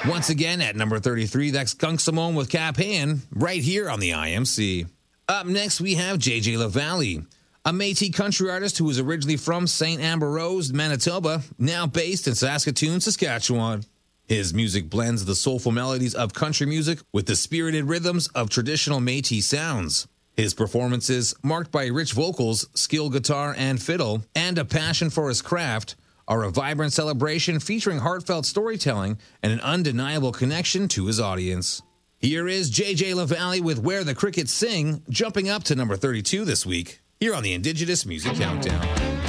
Once again, at number 33, that's Gunk Simone with Cap Han, right here on the IMC. Up next, we have JJ LaValle, a Métis country artist who was originally from St. Ambrose, Manitoba, now based in Saskatoon, Saskatchewan. His music blends the soulful melodies of country music with the spirited rhythms of traditional Métis sounds. His performances, marked by rich vocals, skilled guitar and fiddle, and a passion for his craft, are a vibrant celebration featuring heartfelt storytelling and an undeniable connection to his audience. Here is JJ LaValle with Where the Crickets Sing, jumping up to number 32 this week, here on the Indigenous Music Countdown.